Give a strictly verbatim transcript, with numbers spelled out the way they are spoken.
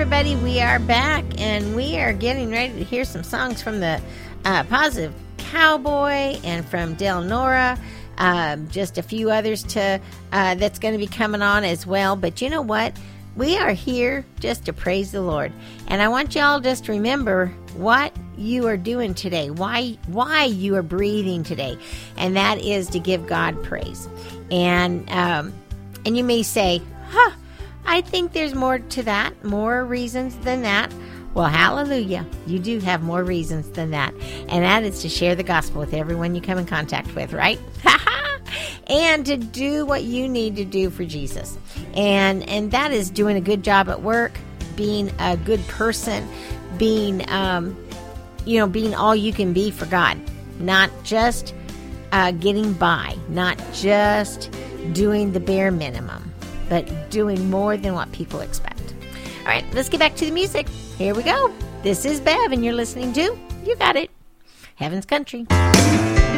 everybody. We are back, and we are getting ready to hear some songs from the uh, Positive Cowboy and from Del Nora. Um, just a few others to uh, that's going to be coming on as well. But you know what? We are here just to praise the Lord. And I want y'all just to remember what you are doing today, why why you are breathing today, and that is to give God praise. And um, and you may say, huh, I think there's more to that, more reasons than that. Well, hallelujah, you do have more reasons than that. And that is to share the gospel with everyone you come in contact with, right? And to do what you need to do for Jesus. And and that is doing a good job at work, being a good person, being, um, you know, being all you can be for God. Not just uh, getting by, not just doing the bare minimum, but doing more than what people expect. All right, let's get back to the music. Here we go. This is Bev, and you're listening to, you got it, Heaven's Country.